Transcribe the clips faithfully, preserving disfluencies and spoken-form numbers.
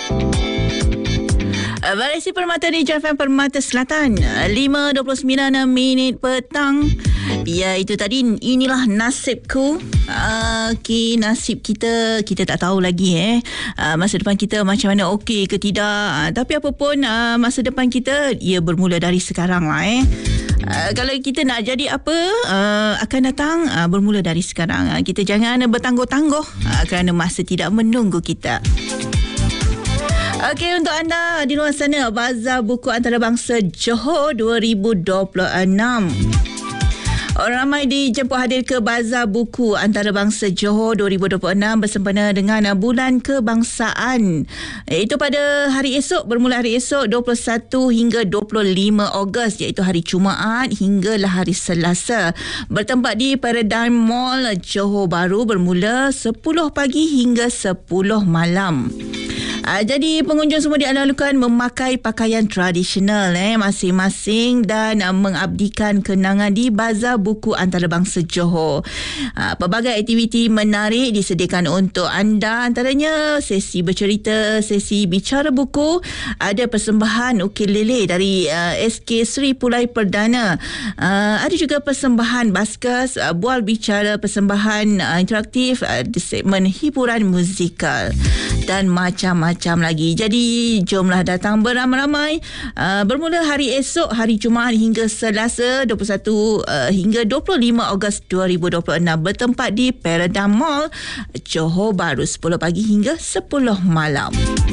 Variasi Permata di J F M Permata Selatan, lima dua puluh sembilan minit petang. Ya, itu tadi, inilah nasibku. Uh, okay, nasib kita, kita tak tahu lagi eh. Uh, masa depan kita macam mana, okey ke tidak. Uh, tapi apapun, uh, masa depan kita, ia bermula dari sekarang lah eh. Uh, kalau kita nak jadi apa uh, akan datang uh, bermula dari sekarang. Uh, kita jangan bertangguh-tangguh uh, kerana masa tidak menunggu kita. Okey, untuk anda di luar sana, Bazar Buku Antarabangsa Johor dua ribu dua puluh enam. Orang ramai dijemput hadir ke Bazar Buku Antarabangsa Johor dua ribu dua puluh enam bersempena dengan Bulan Kebangsaan. Itu pada hari esok, bermula hari esok dua puluh satu hingga dua puluh lima Ogos, iaitu hari Jumaat hinggalah hari Selasa. Bertempat di Paradigm Mall Johor Bahru, bermula sepuluh pagi hingga sepuluh malam. Uh, jadi pengunjung semua dianjurkan memakai pakaian tradisional eh, masing-masing dan uh, mengabdikan kenangan di Bazar Buku Antarabangsa Johor. Uh, pelbagai aktiviti menarik disediakan untuk anda, antaranya sesi bercerita, sesi bicara buku, ada persembahan ukulele dari uh, S K Sri Pulai Perdana, uh, ada juga persembahan baskas, uh, bual bicara, persembahan uh, interaktif, uh, di segmen hiburan musikal dan macam-macam lagi. Jadi jomlah datang beramai-ramai. Uh, bermula hari esok, hari Jumaat hingga Selasa dua puluh satu uh, hingga dua puluh lima Ogos dua ribu dua puluh enam, bertempat di Paradigm Mall Johor Bahru, sepuluh pagi hingga sepuluh malam.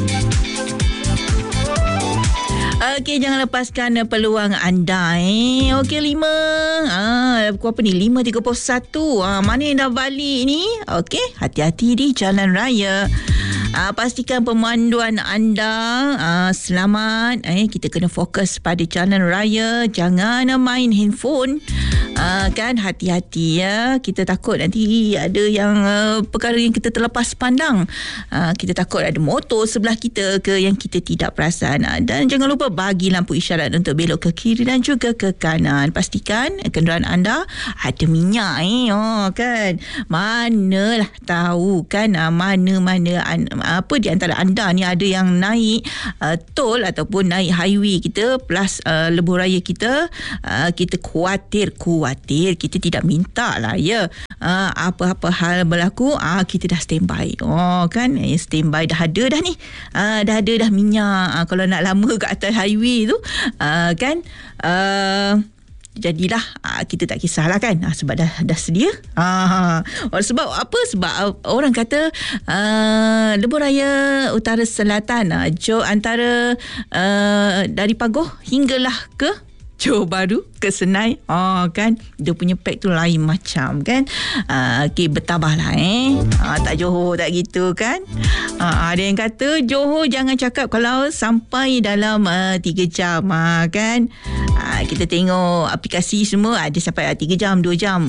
Okey, jangan lepaskan peluang anda eh. Okey, lima ah, apa ni, lima tiga puluh satu. Ah, mana yang dah balik ni? Okey, hati-hati di jalan raya. Uh, pastikan pemanduan anda uh, selamat. Eh, kita kena fokus pada jalan raya. Jangan main handphone. Uh, kan, hati-hati ya. Kita takut nanti ada yang uh, perkara yang kita terlepas pandang. Uh, kita takut ada motor sebelah kita ke yang kita tidak perasan. Uh, dan jangan lupa bagi lampu isyarat untuk belok ke kiri dan juga ke kanan. Pastikan kenderaan anda ada minyak eh. Oh, kan. Manalah tahu kan uh, mana-mana an- apa di antara anda ni ada yang naik uh, tol ataupun naik highway kita plus uh, lebuh raya kita, uh, kita khawatir khawatir kita tidak minta lah ya, uh, apa-apa hal berlaku, uh, kita dah standby. Oh kan, eh, standby dah ada dah ni, uh, dah ada dah minyak. Uh, kalau nak lama kat atas highway tu, uh, kan, uh, jadilah aa, kita tak kisahlah kan, aa, sebab dah dah sedia. Aa, sebab apa? Sebab aa, orang kata aa, lebuh raya utara selatan, aa, jo antara aa, dari Pagoh hinggalah ke Johor Bahru, ke Senai. Oh kan, dia punya pack tu lain macam kan. Uh, okay, bertabahlah eh. Uh, tak Johor tak gitu kan. Uh, ada yang kata Johor jangan cakap kalau sampai dalam uh, tiga jam uh, kan. Uh, kita tengok aplikasi semua ada sampai tiga jam, dua jam.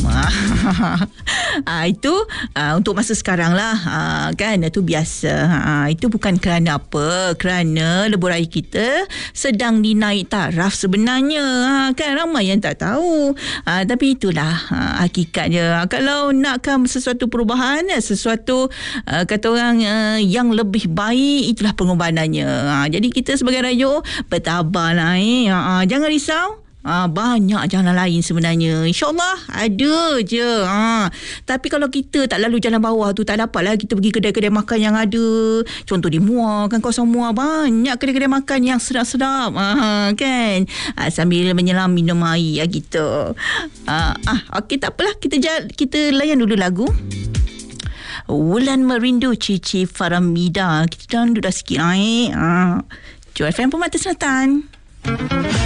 Uh, itu uh, untuk masa sekarang lah, uh, kan, itu biasa. Uh, itu bukan kerana apa, kerana lebuh raya kita sedang dinaik taraf sebenarnya. Ha, kan ramai yang tak tahu, ha, tapi itulah ha, hakikatnya. Ha, kalau nakkan sesuatu perubahan, sesuatu uh, kata orang uh, yang lebih baik, itulah pengorbanannya. Ha, jadi kita sebagai rakyat bertabahlah eh. Ha, jangan risau. Ha, banyak jalan lain sebenarnya. InsyaAllah ada je. Ha, tapi kalau kita tak lalu jalan bawah tu, tak dapatlah kita pergi kedai-kedai makan yang ada. Contoh di Muar kan, kawasan Muar banyak kedai-kedai makan yang sedap-sedap. Ha, kan. Ha, sambil menyelam minum air gitu. Ha, ah, okey, tak apalah. Kita jala, kita layan dulu lagu. Wulan Merindu Cici Faramida. Kita download dah sikit. Ha, J F M Permata Selatan.